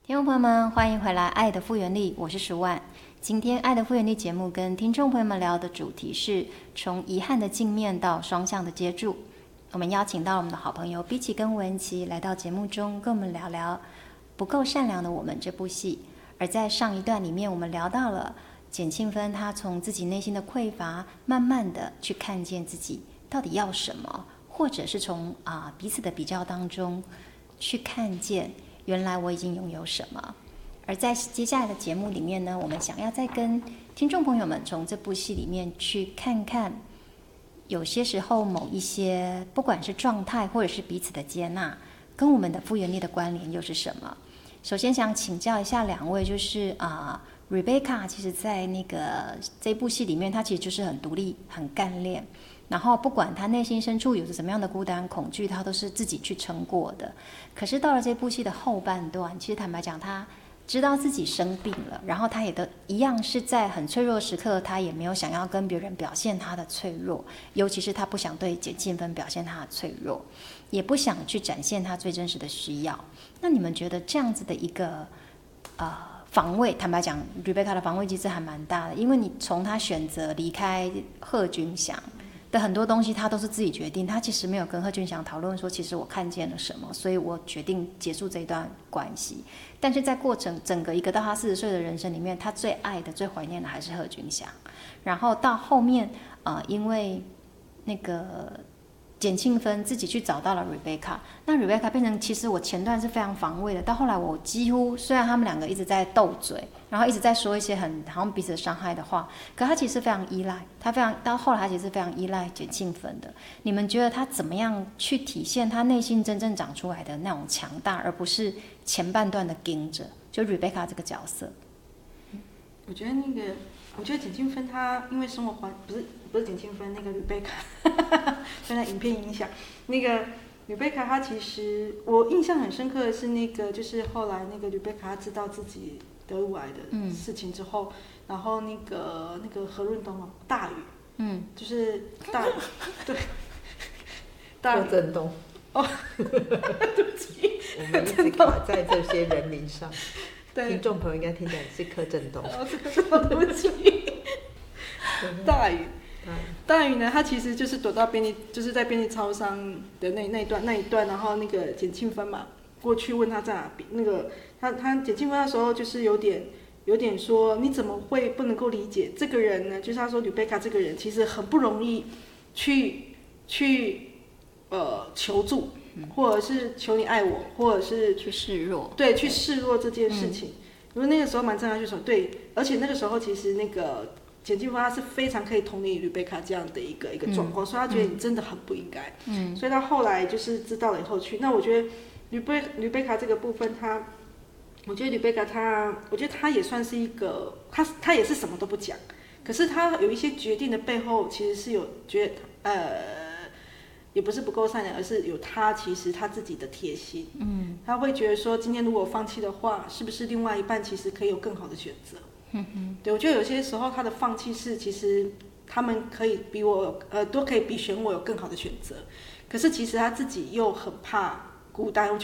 听众朋友们，欢迎回来《爱的复原力》，我是舒万。今天《爱的复原力》节目跟听众朋友们聊的主题是从遗憾的镜面到双向的接住。我们邀请到我们的好朋友比奇跟文琪来到节目中，跟我们聊聊《不够善良的我们》这部戏。而在上一段里面，我们聊到了简庆芬，她从自己内心的匮乏，慢慢的去看见自己到底要什么，或者是从彼此的比较当中去看见原来我已经拥有什么。而在接下来的节目里面呢，我们想要再跟听众朋友们从这部戏里面去看看，有些时候某一些不管是状态或者是彼此的接纳，跟我们的复原力的关联又是什么。首先想请教一下两位，就是Rebecca 其实在这部戏里面，她其实就是很独立很干练，然后不管她内心深处有着什么样的孤单恐惧，她都是自己去撑过的。可是到了这部戏的后半段，其实坦白讲，她知道自己生病了，然后她也都一样是在很脆弱的时刻，她也没有想要跟别人表现她的脆弱，尤其是她不想对简庆芬表现她的脆弱，也不想去展现她最真实的需要。那你们觉得这样子的一个防卫，坦白讲 Rebecca 的防卫机制还蛮大的，因为你从她选择离开贺军翔的很多东西，她都是自己决定，她其实没有跟贺军翔讨论说其实我看见了什么，所以我决定结束这一段关系。但是在过程整个一个到她40岁的人生里面，她最爱的最怀念的还是贺军翔。然后到后面因为那个简庆芬自己去找到了 Rebecca， 那 Rebecca 变成其实我前段是非常防卫的，到后来我几乎虽然他们两个一直在斗嘴，然后一直在说一些好像彼此伤害的话，可他其实非常依赖，到后来他其实非常依赖简庆芬的。你们觉得他怎么样去体现他内心真正长出来的那种强大，而不是前半段的盯着，就 Rebecca 这个角色？ 我觉得简庆芬她因为生活环不是简庆芬，那个Rebecca 被那影片影响，那个 Rebecca 她其实我印象很深刻的是就是后来那个 Rebecca 她知道自己得乳癌的事情之后，然后那个何润东大宇，就是大宇对， 柯震东哦，对不起， 我们一直卡在这些人名上。听众朋友应该听起来是柯震东。 对不起。大宇呢，他其实就是躲到就是在便利超商的那一段，然后那个简庆芬嘛过去问他在哪边，他简庆芬那时候就是有点说你怎么会不能够理解这个人呢？就是他说Rebecca这个人其实很不容易去求助。或者是求你爱我，或者是去示弱， 对，去示弱这件事情。因为那个时候蛮正向去说，对，而且那个时候其实那个简庆芬他是非常可以同理Rebecca这样的一个状况，所以他觉得你真的很不应该。所以他后来就是知道了以后去。那我觉得Rebecca这个部分，我觉得 Rebecca 他也算是一个，他也是什么都不讲，可是他有一些决定的背后，其实是有也不是不够善良，而是有其实他自己的贴心。他会觉得说，今天如果放弃的话，是不是另外一半其实可以有更好的选择？对，我觉得有些时候他的放弃是，其实他们可以比我都可以比选我有更好的选择，可是其实他自己又很怕孤单。